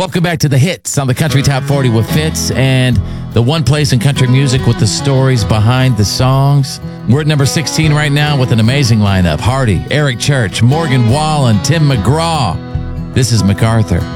Welcome back to the hits on the Country Top 40 with Fitz, and the one place in country music with the stories behind the songs. We're at number 16 right now with an amazing lineup. Hardy, Eric Church, Morgan Wallen, Tim McGraw. This is MacArthur.